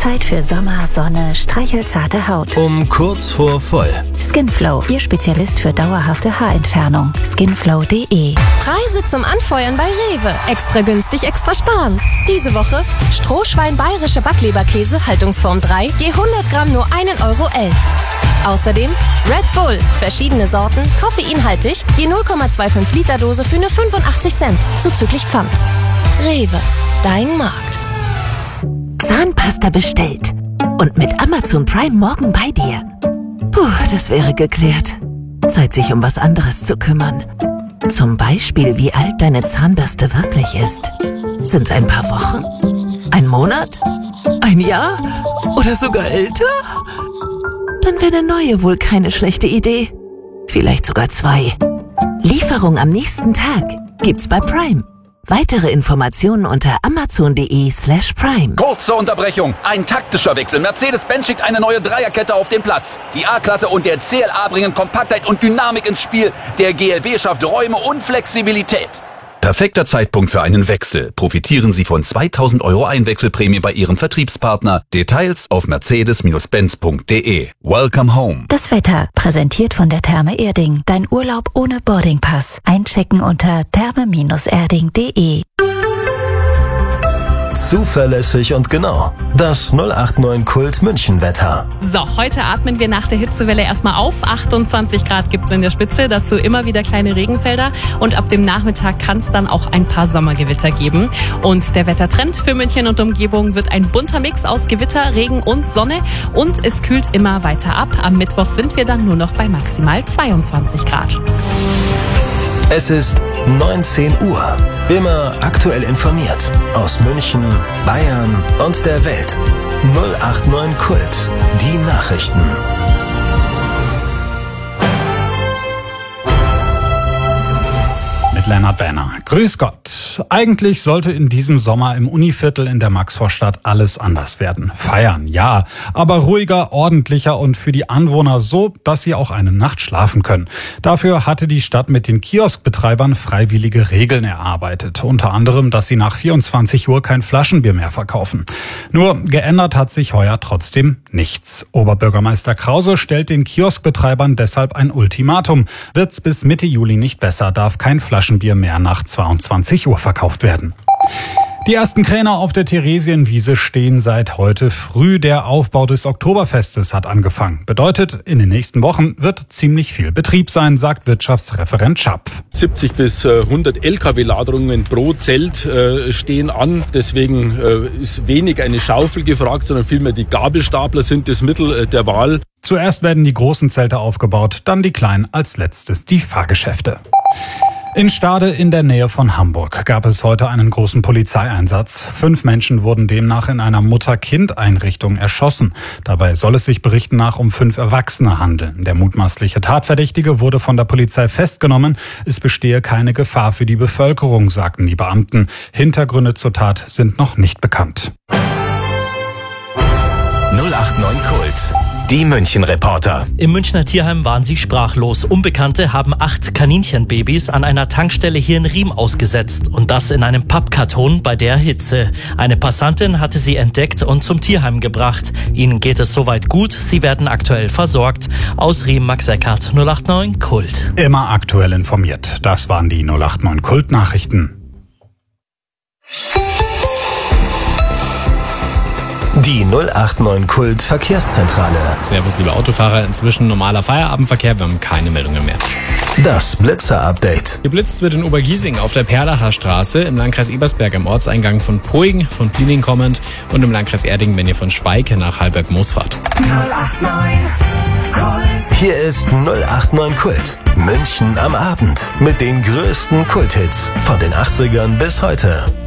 Zeit für Sommer, Sonne, streichelzarte Haut. Um kurz vor voll. Skinflow, Ihr Spezialist für dauerhafte Haarentfernung. Skinflow.de. Preise zum Anfeuern bei Rewe. Extra günstig, extra sparen. Diese Woche Strohschwein bayerische Backleberkäse, Haltungsform 3, je 100 Gramm nur 1,11 Euro. Außerdem Red Bull, verschiedene Sorten, koffeinhaltig, je 0,25 Liter Dose für nur 85 Cent, zuzüglich Pfand. Rewe, dein Markt. Zahnpasta bestellt und mit Amazon Prime morgen bei dir. Puh, das wäre geklärt. Zeit, sich um was anderes zu kümmern. Zum Beispiel, wie alt deine Zahnbürste wirklich ist. Sind's ein paar Wochen? Ein Monat? Ein Jahr? Oder sogar älter? Dann wäre eine neue wohl keine schlechte Idee. Vielleicht sogar 2. Lieferung am nächsten Tag gibt's bei Prime. Weitere Informationen unter amazon.de/prime. Kurze Unterbrechung. Ein taktischer Wechsel. Mercedes-Benz schickt eine neue Dreierkette auf den Platz. Die A-Klasse und der CLA bringen Kompaktheit und Dynamik ins Spiel. Der GLB schafft Räume und Flexibilität. Perfekter Zeitpunkt für einen Wechsel. Profitieren Sie von 2.000 € Einwechselprämie bei Ihrem Vertriebspartner. Details auf mercedes-benz.de. Welcome home. Das Wetter, präsentiert von der Therme Erding. Dein Urlaub ohne Boardingpass. Einchecken unter therme-erding.de. Zuverlässig und genau. Das 089 Kult München Wetter. So, heute atmen wir nach der Hitzewelle erstmal auf. 28 Grad gibt's in der Spitze, dazu immer wieder kleine Regenfelder und ab dem Nachmittag kann es dann auch ein paar Sommergewitter geben. Und der Wettertrend für München und Umgebung wird ein bunter Mix aus Gewitter, Regen und Sonne und es kühlt immer weiter ab. Am Mittwoch sind wir dann nur noch bei maximal 22 Grad. Es ist 19 Uhr. Immer aktuell informiert. Aus München, Bayern und der Welt. 089 Kult. Die Nachrichten. Mit Lennart Werner. Grüß Gott. Eigentlich sollte in diesem Sommer im Univiertel in der Maxvorstadt alles anders werden. Feiern, ja, aber ruhiger, ordentlicher und für die Anwohner so, dass sie auch eine Nacht schlafen können. Dafür hatte die Stadt mit den Kioskbetreibern freiwillige Regeln erarbeitet. Unter anderem, dass sie nach 24 Uhr kein Flaschenbier mehr verkaufen. Nur geändert hat sich heuer trotzdem nichts. Oberbürgermeister Krause stellt den Kioskbetreibern deshalb ein Ultimatum. Wird's bis Mitte Juli nicht besser, darf kein Flaschenbier mehr nach 22 Uhr verkauft werden. Die ersten Kräne auf der Theresienwiese stehen seit heute früh. Der Aufbau des Oktoberfestes hat angefangen. Bedeutet, in den nächsten Wochen wird ziemlich viel Betrieb sein, sagt Wirtschaftsreferent Schapf. 70 bis 100 Lkw-Ladungen pro Zelt stehen an. Deswegen ist wenig eine Schaufel gefragt, sondern vielmehr die Gabelstapler sind das Mittel der Wahl. Zuerst werden die großen Zelte aufgebaut, dann die kleinen, als letztes die Fahrgeschäfte. In Stade in der Nähe von Hamburg gab es heute einen großen Polizeieinsatz. 5 Menschen wurden demnach in einer Mutter-Kind-Einrichtung erschossen. Dabei soll es sich Berichten nach um 5 Erwachsene handeln. Der mutmaßliche Tatverdächtige wurde von der Polizei festgenommen. Es bestehe keine Gefahr für die Bevölkerung, sagten die Beamten. Hintergründe zur Tat sind noch nicht bekannt. 089 Kult. Die München-Reporter. Im Münchner Tierheim waren sie sprachlos. Unbekannte haben 8 Kaninchenbabys an einer Tankstelle hier in Riem ausgesetzt. Und das in einem Pappkarton bei der Hitze. Eine Passantin hatte sie entdeckt und zum Tierheim gebracht. Ihnen geht es soweit gut. Sie werden aktuell versorgt. Aus Riem, Max Eckhardt, 089 Kult. Immer aktuell informiert. Das waren die 089 Kult-Nachrichten. Die 089 Kult Verkehrszentrale. Servus, liebe Autofahrer. Inzwischen normaler Feierabendverkehr. Wir haben keine Meldungen mehr. Das Blitzer-Update. Geblitzt wird in Obergiesing auf der Perlacher Straße, im Landkreis Ebersberg am Ortseingang von Poing, von Plining kommend und im Landkreis Erding, wenn ihr von Schweike nach Halberg-Moos fahrt. 089 Kult. Hier ist 089 Kult. München am Abend. Mit den größten Kulthits von den 80ern bis heute.